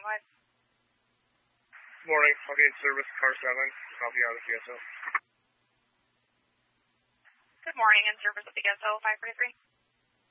with? Morning. I'll be in service, car 7. I'll be out of CSO. Good morning, in service at the GSO 543.